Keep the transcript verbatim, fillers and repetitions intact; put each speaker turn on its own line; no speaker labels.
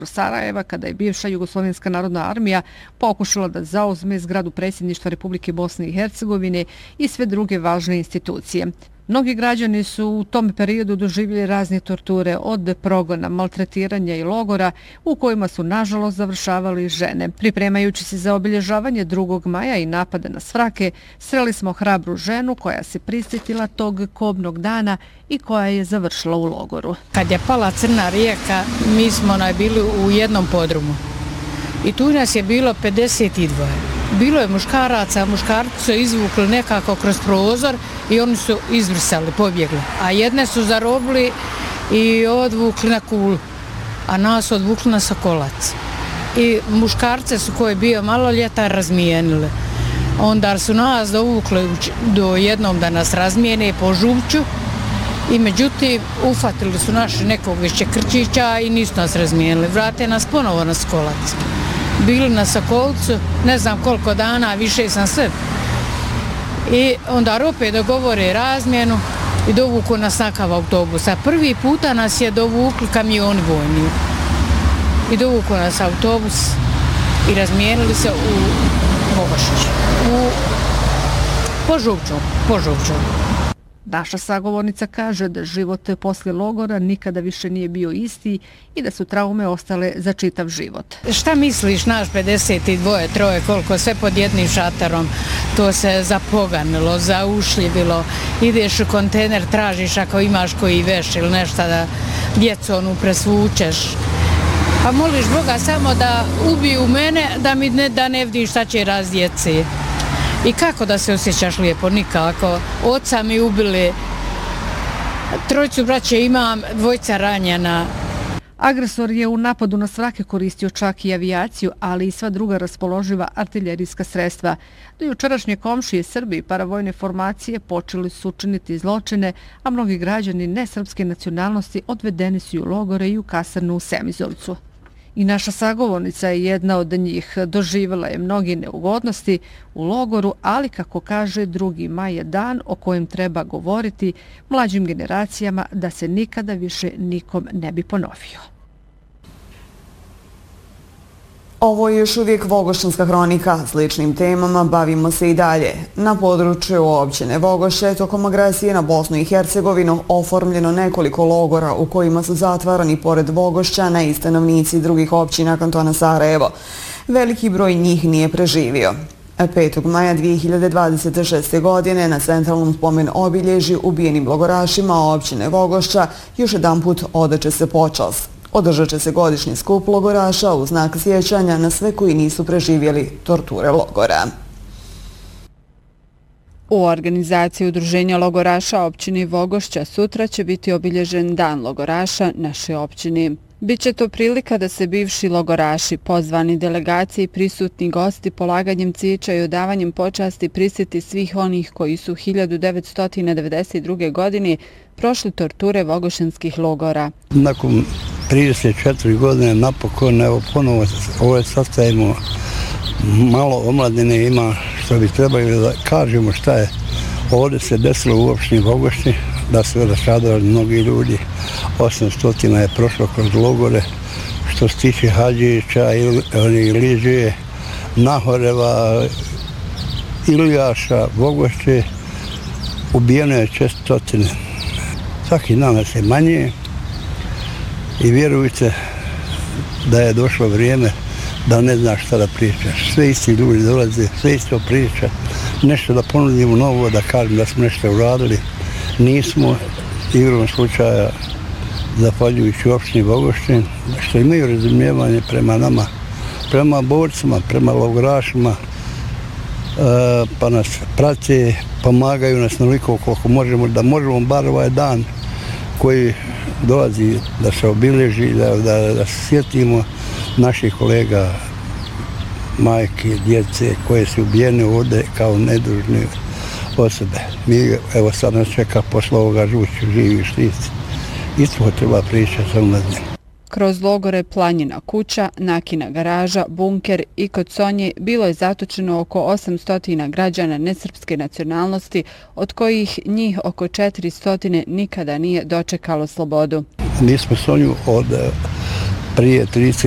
Sarajeva, kada je bivša Jugoslovenska narodna armija pokušala da zauzme zgradu predsjedništva Republike Bosne i Hercegovine i sve druge važne institucije. Mnogi građani su u tom periodu doživjeli razne torture, od progona, maltretiranja i logora u kojima su nažalost završavali žene. Pripremajući se za obilježavanje drugog maja i napada na Svrake, sreli smo hrabru ženu koja se prisjetila tog kobnog dana i koja je završila u logoru.
Kad je pala Crna rijeka, mi smo bili u jednom podrumu i tu nas je bilo pedeset dva. Bilo je muškaraca, muškarci su izvukli nekako kroz prozor i oni su izvrsali, pobjegli. A jedne su zarobili i odvukli na Kulu, a nas odvukli na Sokolac. I muškarce su koji je bio maloljetan razmijenili. Onda su nas dovukli do jednom da nas razmijene po Župću i međutim ufatili su naši nekog više Krčića i nisu nas razmijenili. Vrate nas ponovo na Sokolac. Bili na Sokolcu, ne znam koliko dana, više sam sve. I onda opet dogovore razmjenu i dovuku nas nakav autobus. A prvi puta nas je dovukli kamioni vojni. I dovuku nas autobus i razmijenili se u Bogošić. U Požupču, Požupču.
Naša sagovornica kaže da život poslije logora nikada više nije bio isti i da su traume ostale za čitav život.
Šta misliš, naš pedeset dva, troje, koliko sve pod jednim šatarom, to se zapoganilo, zaušljivilo, ideš u kontejner, tražiš ako imaš koji veš ili nešto da djeconu presvučeš. Pa moliš Boga samo da ubiju mene, da mi ne, da ne vidim šta će raz djeci. I kako da se osjećaš lijepo? Nikako. Oca mi ubili, trojicu braće imam, dvojica ranjena.
Agresor je u napadu na Svrake koristio čak i avijaciju, ali i sva druga raspoloživa artiljerijska sredstva. Do jučerašnje komšije Srbi i paravojne formacije počeli su učiniti zločine, a mnogi građani nesrpske nacionalnosti odvedeni su u logore i u kasarnu u Semizovcu. I naša sagovornica je jedna od njih. Doživjela je mnogi neugodnosti u logoru, ali kako kaže, drugi maj je dan o kojem treba govoriti mlađim generacijama da se nikada više nikom ne bi ponovio.
Ovo je još uvijek Vogošćanska hronika. S ličnim temama bavimo se i dalje. Na području općine Vogošće tokom agresije na Bosnu i Hercegovinu oformljeno nekoliko logora u kojima su zatvarani pored Vogošćana i stanovnici drugih općina kantona Sarajevo. Veliki broj njih nije preživio. petog maja dvije hiljade dvadeset šeste. godine na centralnom spomen obilježi ubijenim logorašima općine Vogošća još jedan put odaće se počast. Održat će se godišnji skup logoraša u znak sjećanja na sve koji nisu preživjeli torture logora.
U organizaciji Udruženja logoraša općine Vogošća sutra će biti obilježen Dan logoraša naše općine. Biće to prilika da se bivši logoraši, pozvani delegaciji i prisutni gosti polaganjem cvijeća i odavanjem počasti prisjeti svih onih koji su hiljadu devetsto devedeset druge. godine prošli torture vogošćanskih logora.
Nakon trideset četiri godine napokon, evo ponovo ovo sastavimo, malo omladine ima što bi trebali da kažemo šta je ovdje se desilo u opštini Vogošći, da su rastradali mnogi ljudi, osamsto je prošlo kroz logore, što se tiče Hadžića, Iliđe, Nahoreva, Ilijaša, Vogošće, ubijeno je četiri. Svaki dan nas je manje i vjerujte da je došlo vrijeme da ne znaš šta da pričaš. Sve isti ljudi dolaze, sve isto priča, nešto da ponudimo novo, da kažem da smo nešto uradili. Nismo, igrom slučaja, zahvaljujući opštini Vogošće, što imaju razumijevanje prema nama, prema borcima, prema logorašima, pa nas prate, pomagaju nas naliko koliko možemo, da možemo bar ovaj dan koji dolazi da se obilježi, da, da, da se sjetimo naših kolega, majke, djece koje su ubijene ovdje kao nedužne osobe. Mi, evo sad nas čeka posle ovoga Žuću, živi štici. Isto treba pričati sa mladim.
Kroz logore Planjina kuća, Nakina garaža, bunker i kod Sonje bilo je zatočeno oko osamsto građana nesrpske nacionalnosti, od kojih njih oko četiristo nikada nije dočekalo slobodu.
Mi smo Sonju od prije trideset